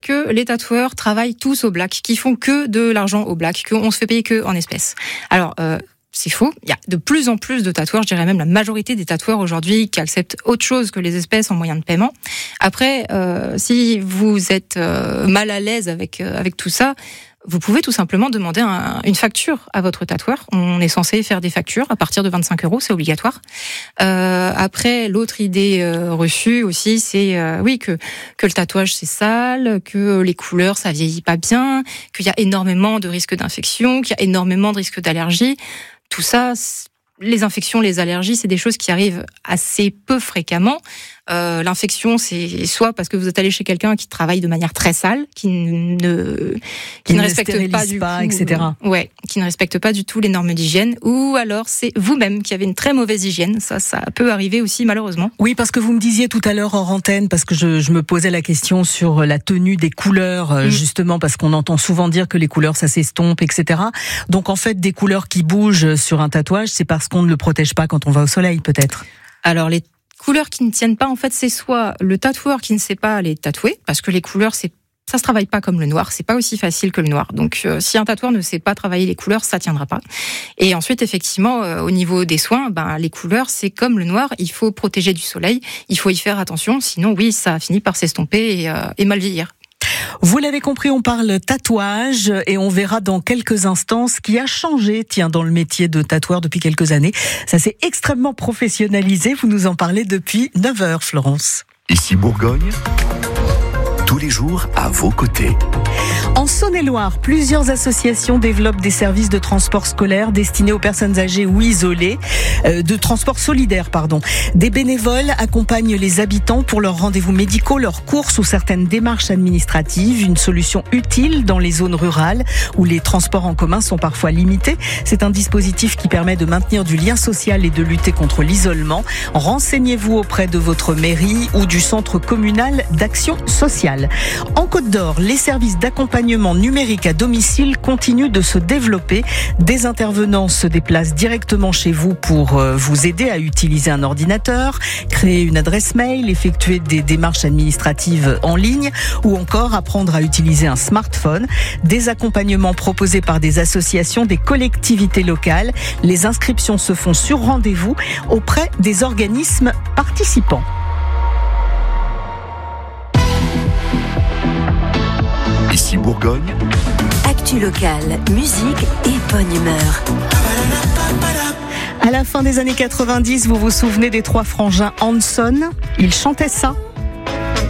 que les tatoueurs travaillent tous au black, qu'ils font que de l'argent au black, qu'on se fait payer que en espèces. Alors, c'est faux. Il y a de plus en plus de tatoueurs, je dirais même la majorité des tatoueurs aujourd'hui qui acceptent autre chose que les espèces en moyen de paiement. Après, si vous êtes mal à l'aise avec tout ça, vous pouvez tout simplement demander une facture à votre tatoueur. On est censé faire des factures à partir de 25 €, c'est obligatoire. Après, l'autre idée reçue aussi, c'est que le tatouage c'est sale, que les couleurs ça vieillit pas bien, qu'il y a énormément de risques d'infection, qu'il y a énormément de risques d'allergie. Tout ça, les infections, les allergies, c'est des choses qui arrivent assez peu fréquemment. L'infection, c'est soit parce que vous êtes allé chez quelqu'un qui travaille de manière très sale, qui ne respecte pas du tout, etc. Qui ne respecte pas du tout les normes d'hygiène, ou alors c'est vous-même qui avez une très mauvaise hygiène. Ça peut arriver aussi malheureusement. Oui, parce que vous me disiez tout à l'heure hors antenne, parce que je me posais la question sur la tenue des couleurs, justement parce qu'on entend souvent dire que les couleurs ça s'estompe, etc. Donc en fait, des couleurs qui bougent sur un tatouage, c'est parce qu'on ne le protège pas quand on va au soleil, peut-être. Alors les couleurs qui ne tiennent pas, en fait, c'est soit le tatoueur qui ne sait pas les tatouer, parce que les couleurs, ça se travaille pas comme le noir, c'est pas aussi facile que le noir. Donc, si un tatoueur ne sait pas travailler les couleurs, ça tiendra pas. Et ensuite, effectivement, au niveau des soins, les couleurs, c'est comme le noir, il faut protéger du soleil, il faut y faire attention, sinon, oui, ça finit par s'estomper et mal vieillir. Vous l'avez compris, on parle tatouage et on verra dans quelques instants ce qui a changé, dans le métier de tatoueur depuis quelques années. Ça s'est extrêmement professionnalisé. Vous nous en parlez depuis 9h, Florence. Ici Bourgogne, tous les jours à vos côtés. En Saône-et-Loire, plusieurs associations développent des services de transport scolaire destinés aux personnes âgées ou isolées, de transport solidaire, Des bénévoles accompagnent les habitants pour leurs rendez-vous médicaux, leurs courses ou certaines démarches administratives. Une solution utile dans les zones rurales où les transports en commun sont parfois limités. C'est un dispositif qui permet de maintenir du lien social et de lutter contre l'isolement. Renseignez-vous auprès de votre mairie ou du centre communal d'action sociale. En Côte d'Or, les services d'accompagnement numérique à domicile continue de se développer. Des intervenants se déplacent directement chez vous pour vous aider à utiliser un ordinateur, créer une adresse mail, effectuer des démarches administratives en ligne ou encore apprendre à utiliser un smartphone. Des accompagnements proposés par des associations, des collectivités locales. Les inscriptions se font sur rendez-vous auprès des organismes participants. Ici Bourgogne. Actu locale, musique et bonne humeur. À la fin des années 90, vous vous souvenez des trois frangins Hanson ? Ils chantaient ça.